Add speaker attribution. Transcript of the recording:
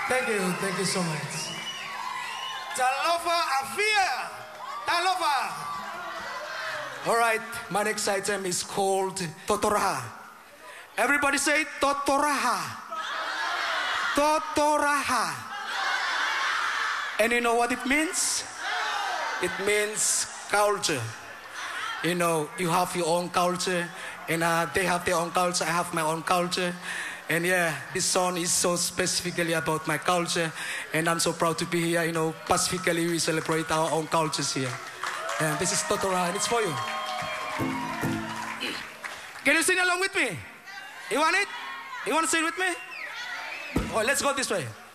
Speaker 1: Thank you so much. Talofa Afia. Talofa. All right, my next item is called Totoraha. Everybody say Totoraha. Totoraha. And you know what it means? It means culture. You know, you have your own culture, and they have their own culture, I have my own culture. And yeah, this song is so specifically about my culture, and I'm so proud to be here. You know, Pacifically we celebrate our own cultures here. And this is Totora, and it's for you. Can you sing along with me? You want it? You want to sing with me? Oh, let's go this way.